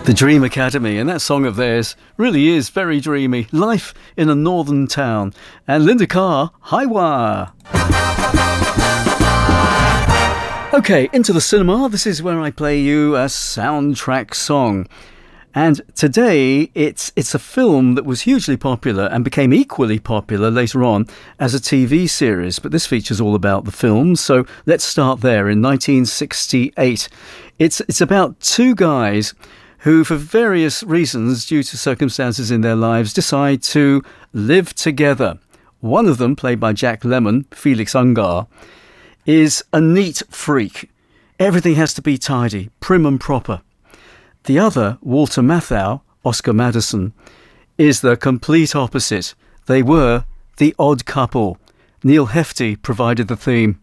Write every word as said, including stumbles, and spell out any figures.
The Dream Academy, and that song of theirs really is very dreamy. Life in a northern town. And Linda Carr, High Wire. Okay, into the cinema. This is where I play you a soundtrack song. And today, it's it's a film that was hugely popular and became equally popular later on as a T V series. But this feature's all about the film, so let's start there. In nineteen sixty-eight, it's it's about two guys who, for various reasons, due to circumstances in their lives, decide to live together. One of them, played by Jack Lemmon, Felix Ungar, is a neat freak. Everything has to be tidy, prim and proper. The other, Walter Matthau, Oscar Madison, is the complete opposite. They were the odd couple. Neil Hefti provided the theme.